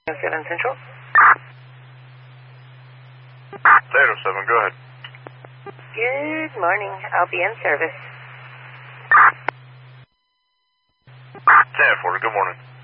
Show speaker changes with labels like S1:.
S1: 7 Central.
S2: 807, go ahead.
S1: Good morning. I'll be in service.
S2: 1040, good morning.